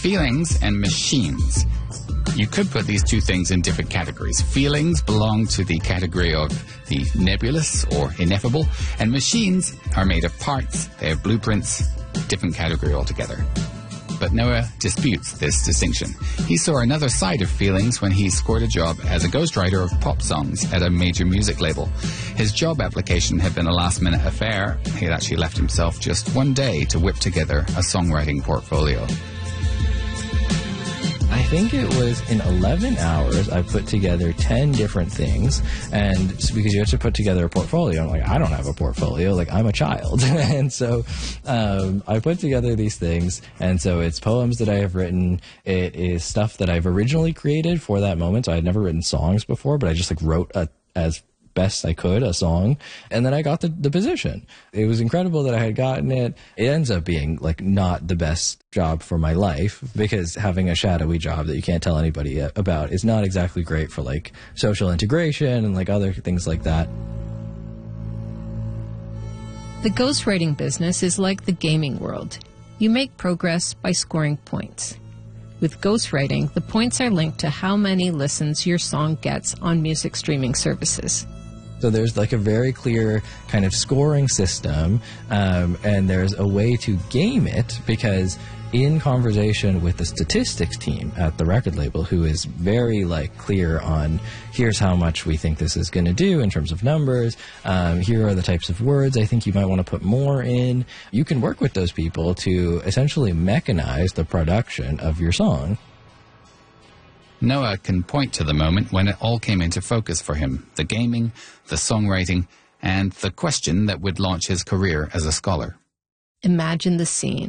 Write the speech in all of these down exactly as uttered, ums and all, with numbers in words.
Feelings and machines. You could put these two things in different categories. Feelings belong to the category of the nebulous or ineffable, and machines are made of parts, they have blueprints, different category altogether. But Noah disputes this distinction. He saw another side of feelings when he scored a job as a ghostwriter of pop songs at a major music label. His job application had been a last-minute affair. He had actually left himself just one day to whip together a songwriting portfolio. I think it was in eleven hours I put together ten different things, and because you have to put together a portfolio, I'm like, I don't have a portfolio, like I'm a child. And so um, I put together these things, and so it's poems that I have written, it is stuff that I've originally created for that moment, so I had never written songs before, but I just like wrote a, as best I could a song, and then I got the, the position. It was incredible that I had gotten it. It ends up being like not the best job for my life, because having a shadowy job that you can't tell anybody about is not exactly great for like social integration and like other things like that. The ghostwriting business is like the gaming world. You make progress by scoring points. With ghostwriting, the points are linked to how many listens your song gets on music streaming services. So there's like a very clear kind of scoring system, um, and there's a way to game it, because in conversation with the statistics team at the record label, who is very like clear on here's how much we think this is going to do in terms of numbers, um, here are the types of words I think you might want to put more in, you can work with those people to essentially mechanize the production of your song. Noah can point to the moment when it all came into focus for him, the gaming, the songwriting, and the question that would launch his career as a scholar. Imagine the scene.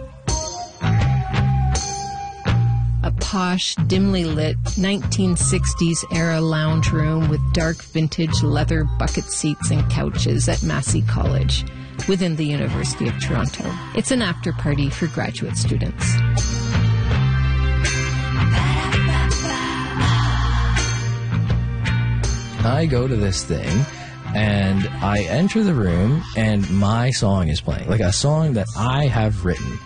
A posh, dimly lit nineteen sixties era lounge room with dark vintage leather bucket seats and couches at Massey College, within the University of Toronto. It's an after party for graduate students. I go to this thing, and I enter the room, and my song is playing, like a song that I have written.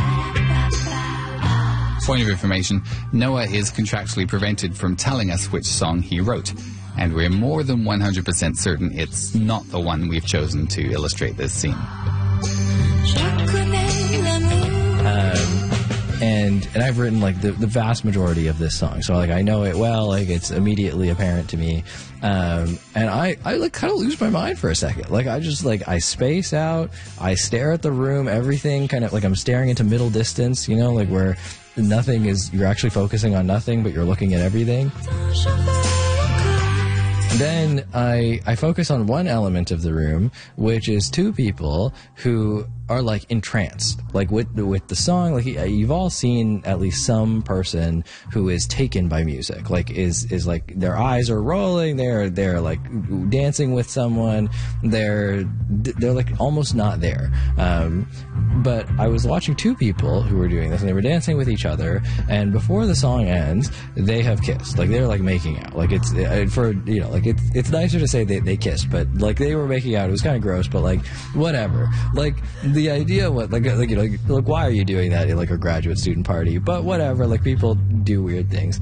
Point of information, Noah is contractually prevented from telling us which song he wrote, and we're more than one hundred percent certain it's not the one we've chosen to illustrate this scene. Um, and and I've written like the, the vast majority of this song, so like I know it well, like it's immediately apparent to me, um, and I, I like kind of lose my mind for a second. Like I just like I space out, I stare at the room, everything kind of like I'm staring into middle distance, you know, like where nothing is, you're actually focusing on nothing, but you're looking at everything. Then I I focus on one element of the room, which is two people who are like entranced, like with with the song. Like you've all seen at least some person who is taken by music, like is is like their eyes are rolling, they're they're like dancing with someone, they're they're like almost not there. Um, but I was watching two people who were doing this, and they were dancing with each other, and before the song ends, they have kissed. Like they're like making out. Like it's for you know like it's it's nicer to say they they kissed, but like they were making out. It was kind of gross, but like whatever. Like the idea, what like like you know like, like why are you doing that at like a graduate student party? But whatever. Like people do weird things.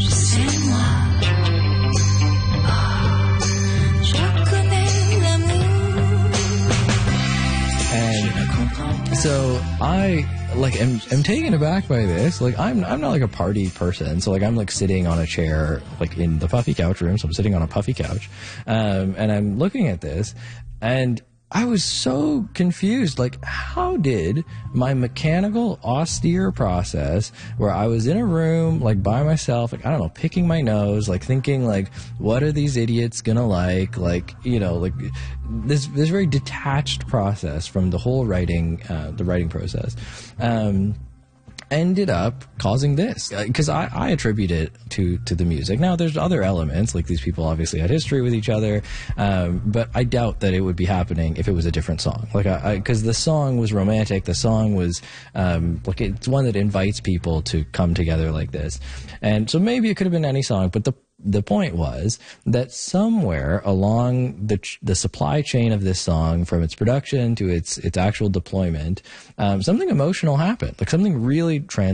And so I like am, am taken aback by this. Like I'm I'm not like a party person, so like I'm like sitting on a chair like in the puffy couch room. So I'm sitting on a puffy couch, um, and I'm looking at this, and I was so confused. Like, how did my mechanical, austere process, where I was in a room, like, by myself, like, I don't know, picking my nose, like, thinking, like, what are these idiots gonna like? Like, you know, like, this this very detached process from the whole writing, uh, the writing process, um, ended up causing this, because I, I attribute it to to the music. Now there's other elements, like these people obviously had history with each other, um, but I doubt that it would be happening if it was a different song, like I because the song was romantic, the song was um, like it's one that invites people to come together like this, and so maybe it could have been any song, but the the point was that somewhere along the the supply chain of this song, from its production to its its actual deployment, um, something emotional happened, like something really trans